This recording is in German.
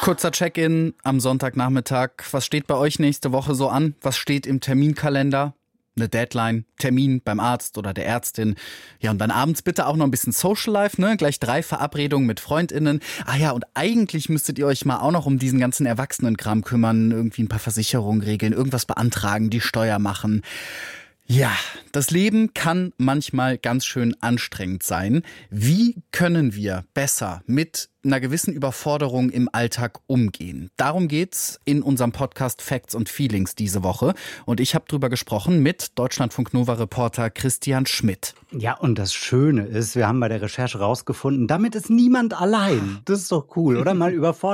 Kurzer Check-in am Sonntagnachmittag. Was steht bei euch nächste Woche so an? Was steht im Terminkalender? Eine Deadline, Termin beim Arzt oder der Ärztin. Ja, und dann abends bitte auch noch ein bisschen Social Life, ne? Gleich 3 Verabredungen mit FreundInnen. Ah ja, und eigentlich müsstet ihr euch mal auch noch um diesen ganzen Erwachsenenkram kümmern. Irgendwie ein paar Versicherungen regeln, irgendwas beantragen, die Steuer machen. Ja, das Leben kann manchmal ganz schön anstrengend sein. Wie können wir besser mit einer gewissen Überforderung im Alltag umgehen? Darum geht's in unserem Podcast Facts und Feelings diese Woche. Und ich habe drüber gesprochen mit Deutschlandfunk-Nova-Reporter Christian Schmidt. Ja, und das Schöne ist, wir haben bei der Recherche rausgefunden, damit ist niemand allein. Das ist doch cool, oder? Mal überfordert